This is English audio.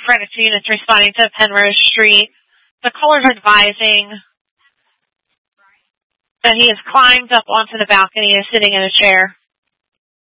Frederick units responding to Penrose Street. The caller's advising that he has climbed up onto the balcony and is sitting in a chair.